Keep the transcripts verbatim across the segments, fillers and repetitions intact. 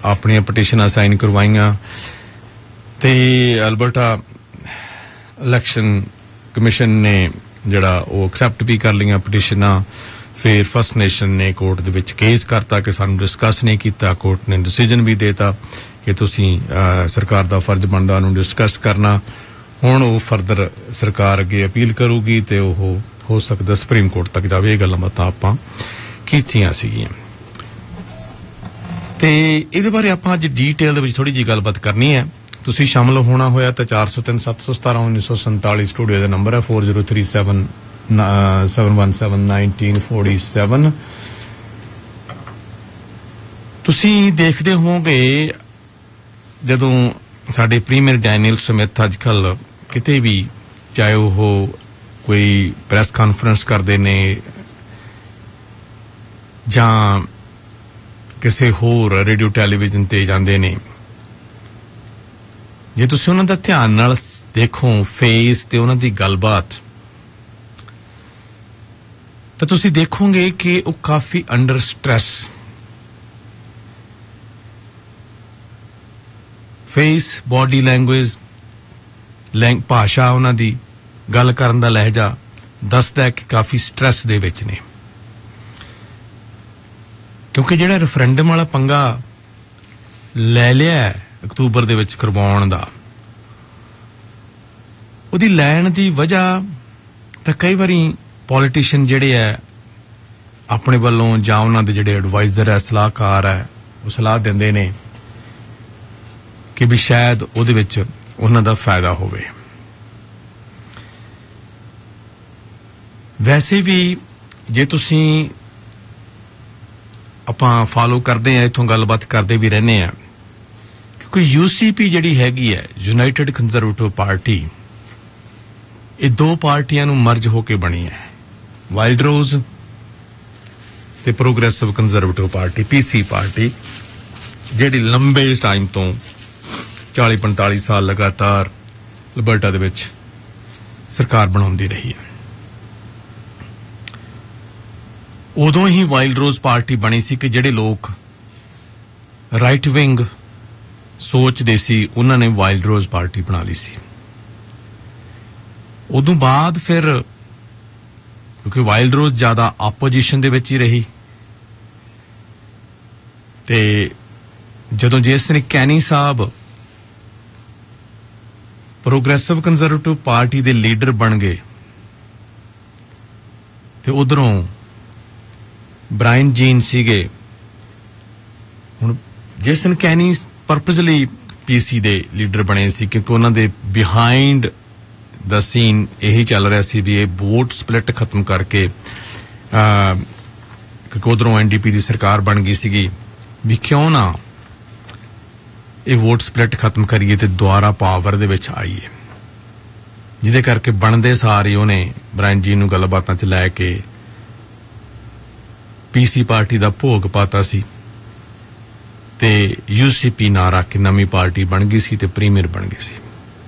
ਆਪਣੀਆਂ ਪਟੀਸ਼ਨਾਂ ਸਾਈਨ ਕਰਵਾਈਆਂ ਤੇ ਅਲਬਰਟਾ ਇਲੈਕਸ਼ਨ ਕਮਿਸ਼ਨ ਨੇ ਜਿਹੜਾ ਉਹ ਐਕਸੈਪਟ ਵੀ ਕਰ ਲਈਆਂ ਪਟੀਸ਼ਨਾਂ। ਫਿਰ ਫਸਟ ਨੇਸ਼ਨ ਨੇ ਕੋਰਟ ਦੇ ਵਿੱਚ ਕੇਸ ਕਰਤਾ ਕਿ ਸਾਨੂੰ ਡਿਸਕਸ ਨਹੀਂ ਕੀਤਾ। ਕੋਰਟ ਨੇ ਡਿਸੀਜਨ ਵੀ ਦੇਤਾ ਕਿ ਤੁਸੀਂ ਸਰਕਾਰ ਦਾ ਫਰਜ਼ ਬਣਦਾ ਉਹਨੂੰ ਡਿਸਕਸ ਕਰਨਾ। ਹੁਣ ਉਹ ਫਰਦਰ ਸਰਕਾਰ ਅੱਗੇ ਅਪੀਲ ਕਰੂਗੀ ਤੇ ਉਹ ਹੋ ਸਕਦਾ ਸੁਪਰੀਮ ਕੋਰਟ ਤੱਕ ਜਾਵੇ। ਇਹ ਗੱਲਾਂ ਬਾਤਾਂ ਆਪਾਂ ਕੀਤੀਆਂ ਸੀਗੀਆਂ ਤੇ ਇਹਦੇ ਬਾਰੇ ਆਪਾਂ ਅੱਜ ਡੀਟੇਲ ਦੇ ਵਿੱਚ ਥੋੜੀ ਜਿਹੀ ਗੱਲਬਾਤ ਕਰਨੀ ਹੈ। ਤੁਸੀਂ ਸ਼ਾਮਲ ਹੋਣਾ ਹੋਇਆ ਤਾਂ ਚਾਰ ਸੌ ਤਿੰਨ ਸੱਤ ਸੌ ਸਤਾਰਾਂ ਉੱਨੀ ਸੌ ਸੰਤਾਲੀ ਸਟੂਡੀਓ ਦਾ ਨੰਬਰ ਹੈ four zero three seven seven one seven nineteen forty seven. ਤੁਸੀਂ ਦੇਖਦੇ ਹੋਵੋਗੇ ਜਦੋਂ ਸਾਡੇ ਪ੍ਰੀਮੀਅਰ ਡੈਨੀਅਲ ਸਮਿਥ ਅੱਜ ਕੱਲ੍ਹ ਕਿਤੇ ਵੀ ਚਾਹੇ ਉਹ ਕੋਈ ਪ੍ਰੈਸ ਕਾਨਫਰੰਸ ਕਰਦੇ ਨੇ ਜਾਂ ਕਿਸੇ ਹੋਰ ਰੇਡੀਓ ਟੈਲੀਵਿਜ਼ਨ ਤੇ ਜਾਂਦੇ ਨੇ, ਜੇ ਤੁਸੀਂ ਉਹਨਾਂ ਦਾ ਧਿਆਨ ਨਾਲ ਦੇਖੋ ਫੇਸ ਤੇ ਉਹਨਾਂ ਦੀ ਗੱਲਬਾਤ ਤਾਂ ਤੁਸੀਂ ਦੇਖੋਗੇ ਕਿ ਉਹ ਕਾਫੀ under stress, face, body language, ਲੈਂਗ ਭਾਸ਼ਾ, ਉਹਨਾਂ ਦੀ ਗੱਲ ਕਰਨ ਦਾ ਲਹਿਜਾ ਦੱਸਦਾ ਕਿ ਕਾਫੀ ਸਟ੍ਰੈਸ ਦੇ ਵਿੱਚ ਨੇ। ਕਿਉਂਕਿ ਜਿਹੜਾ ਰੈਫਰੈਂਡਮ ਵਾਲਾ ਪੰਗਾ ਲੈ ਲਿਆ ਅਕਤੂਬਰ ਦੇ ਵਿੱਚ ਕਰਵਾਉਣ ਦਾ, ਉਹਦੀ ਲੈਣ ਦੀ ਵਜ੍ਹਾ ਤਾਂ ਕਈ ਵਾਰੀ ਪੋਲੀਟੀਸ਼ੀਅਨ ਜਿਹੜੇ ਹੈ ਆਪਣੇ ਵੱਲੋਂ ਜਾਂ ਉਹਨਾਂ ਦੇ ਜਿਹੜੇ ਐਡਵਾਈਜ਼ਰ ਹੈ, ਸਲਾਹਕਾਰ ਹੈ, ਉਹ ਸਲਾਹ ਦਿੰਦੇ ਨੇ ਕਿ ਵੀ ਸ਼ਾਇਦ ਉਹਦੇ ਵਿੱਚ ਉਹਨਾਂ ਦਾ ਫਾਇਦਾ ਹੋਵੇ। ਵੈਸੇ ਵੀ ਜੇ ਤੁਸੀਂ ਆਪਾਂ ਫਾਲੋ ਕਰਦੇ ਹਾਂ, ਇੱਥੋਂ ਗੱਲਬਾਤ ਕਰਦੇ ਵੀ ਰਹਿੰਦੇ ਹਾਂ, ਕਿਉਂਕਿ ਯੂ ਸੀ ਪੀ ਜਿਹੜੀ ਹੈਗੀ ਹੈ ਯੂਨਾਈਟਿਡ ਕੰਜ਼ਰਵੇਟਿਵ ਪਾਰਟੀ, ਇਹ ਦੋ ਪਾਰਟੀਆਂ ਨੂੰ ਮਰਜ ਹੋ ਕੇ ਬਣੀ ਹੈ, ਵਾਈਲਡ ਰੋਜ਼ ਤੇ ਪ੍ਰੋਗਰੈਸਿਵ ਕੰਜ਼ਰਵੇਟਿਵ ਪਾਰਟੀ ਪੀ ਸੀ ਪਾਰਟੀ, ਜਿਹੜੀ ਲੰਬੇ ਟਾਈਮ ਤੋਂ ਚਾਲੀ ਪੰਤਾਲੀ ਸਾਲ ਲਗਾਤਾਰ ਅਲਬਰਟਾ ਦੇ ਵਿੱਚ ਸਰਕਾਰ ਬਣਾਉਂਦੀ ਰਹੀ ਹੈ। ਉਦੋਂ ਹੀ ਵਾਈਲਡ ਰੋਜ਼ ਪਾਰਟੀ ਬਣੀ ਸੀ ਕਿ ਜਿਹੜੇ ਲੋਕ ਰਾਈਟ ਵਿੰਗ ਸੋਚਦੇ ਸੀ ਉਹਨਾਂ ਨੇ ਵਾਈਲਡ ਰੋਜ਼ ਪਾਰਟੀ ਬਣਾ ਲਈ ਸੀ। ਉਦੋਂ ਬਾਅਦ ਫਿਰ ਕਿਉਂਕਿ ਵਾਈਲਡ ਰੋਜ਼ ਜ਼ਿਆਦਾ ਆਪੋਜੀਸ਼ਨ ਦੇ ਵਿੱਚ ਹੀ ਰਹੀ ਤੇ ਜਦੋਂ ਜਿਸ ਨੇ ਕੈਨੀ ਸਾਹਿਬ ਪ੍ਰੋਗਰੈਸਿਵ ਕੰਜ਼ਰਵੇਟਿਵ ਪਾਰਟੀ ਦੇ ਲੀਡਰ ਬਣ ਗਏ ਤੇ ਉਧਰੋਂ ਬ੍ਰਾਇਨ ਜੀਨ ਸੀਗੇ। ਹੁਣ ਜੇਸਨ ਕੈਨੀ ਪਰਪਸਲੀ ਪੀਸੀ ਦੇ ਲੀਡਰ ਬਣੇ ਸੀ ਕਿਉਂਕਿ ਉਹਨਾਂ ਦੇ ਬਿਹਾਈਂਡ ਦਾ ਸੀਨ ਇਹੀ ਚੱਲ ਰਿਹਾ ਸੀ ਵੀ ਇਹ ਵੋਟ ਸਪਲਿਟ ਖਤਮ ਕਰਕੇ, ਕਿਉਂਕਿ ਉਧਰੋਂ ਐਨ ਡੀ ਪੀ ਦੀ ਸਰਕਾਰ ਬਣ ਗਈ ਸੀਗੀ, ਵੀ ਕਿਉਂ ਨਾ ਇਹ ਵੋਟ ਸਪਲਿਟ ਖਤਮ ਕਰੀਏ ਤੇ ਦੁਬਾਰਾ ਪਾਵਰ ਦੇ ਵਿੱਚ ਆਈਏ। ਜਿਹਦੇ ਕਰਕੇ ਬਣਦੇ ਸਾਰੇ ਉਹਨੇ ਬ੍ਰਾਇਨ ਜੀਨ ਨੂੰ ਗੱਲਬਾਤਾਂ 'ਚ ਲੈ ਕੇ ਪੀਸੀ ਪਾਰਟੀ ਦਾ ਭੋਗ ਪਾਤਾ ਸੀ ਤੇ ਯੂ ਸੀ ਪੀ ਨਾਂ ਰੱਖ ਕੇ ਨਵੀਂ ਪਾਰਟੀ ਬਣ ਗਈ ਸੀ ਤੇ ਪ੍ਰੀਮੀਅਰ ਬਣ ਗਏ ਸੀ।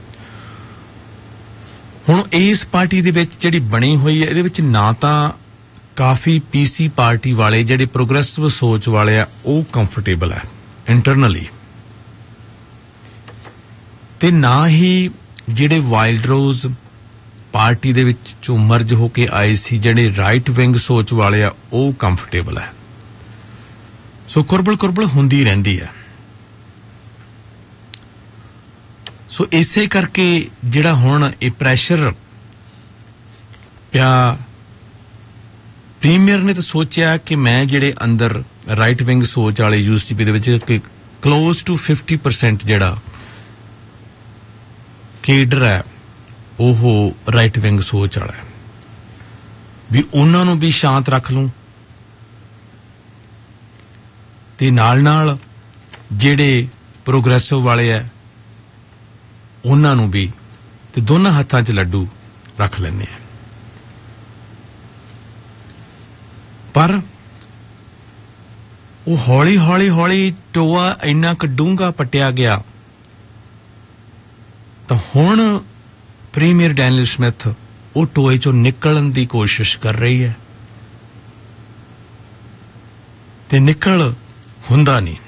ਹੁਣ ਇਸ ਪਾਰਟੀ ਦੇ ਵਿੱਚ ਜਿਹੜੀ ਬਣੀ ਹੋਈ ਹੈ, ਇਹਦੇ ਵਿੱਚ ਨਾ ਤਾਂ ਕਾਫੀ ਪੀਸੀ ਪਾਰਟੀ ਵਾਲੇ ਜਿਹੜੇ ਪ੍ਰੋਗਰੈਸਿਵ ਸੋਚ ਵਾਲੇ ਆ ਉਹ ਕੰਫਰਟੇਬਲ ਹੈ ਇੰਟਰਨਲੀ, ਤੇ ਨਾ ਹੀ ਜਿਹੜੇ ਵਾਈਲਡ ਰੋਜ਼ ਪਾਰਟੀ ਦੇ ਵਿੱਚ ਚੋਂ ਮਰਜ ਹੋ ਕੇ ਆਏ ਸੀ ਜਿਹੜੇ ਰਾਈਟ ਵਿੰਗ ਸੋਚ ਵਾਲੇ ਆ ਉਹ ਕੰਫਰਟੇਬਲ ਹੈ। ਸੋ ਕੁਰਬਲ ਕੁਰਬਲ ਹੁੰਦੀ ਰਹਿੰਦੀ ਹੈ। ਸੋ ਇਸੇ ਕਰਕੇ ਜਿਹੜਾ ਹੁਣ ਇਹ ਪ੍ਰੈਸ਼ਰ ਪਿਆ, ਪ੍ਰੀਮੀਅਰ ਨੇ ਤਾਂ ਸੋਚਿਆ ਕਿ ਮੈਂ ਜਿਹੜੇ ਅੰਦਰ ਰਾਈਟ ਵਿੰਗ ਸੋਚ ਵਾਲੇ ਯੂ ਸੀ ਪੀ ਦੇ ਵਿੱਚ ਕਿ ਕਲੋਜ਼ ਟੂ ਫਿਫਟੀ ਪਰਸੈਂਟ ਜਿਹੜਾ ਕੇਡਰ ਹੈ ਉਹ ਰਾਈਟ ਵਿੰਗ ਸੋਚ ਵਾਲਾ ਹੈ, ਵੀ ਉਹਨਾਂ ਨੂੰ ਵੀ ਸ਼ਾਂਤ ਰੱਖ ਲੂੰ ਤੇ ਨਾਲ ਨਾਲ ਜਿਹੜੇ ਪ੍ਰੋਗਰੈਸਿਵ ਵਾਲੇ ਹੈ ਉਹਨਾਂ ਨੂੰ ਵੀ, ਤੇ ਦੋਨਾਂ ਹੱਥਾਂ 'ਚ ਲੱਡੂ ਰੱਖ ਲੈਂਦੇ ਆ। ਪਰ ਉਹ ਹੌਲੀ ਹੌਲੀ ਹੌਲੀ ਟੋਆ ਇੰਨਾ ਕੁ ਡੂੰਘਾ ਪੱਟਿਆ ਗਿਆ ਤਾਂ ਹੁਣ ਪ੍ਰੀਮੀਅਰ ਡੈਨੀਅਲ ਸਮਿਥ ਉਹ ਟੋਏ 'ਚੋਂ ਨਿਕਲਣ ਦੀ ਕੋਸ਼ਿਸ਼ ਕਰ ਰਹੀ ਹੈ ਤੇ ਨਿਕਲ ਹੁੰਦਾ ਨਹੀਂ।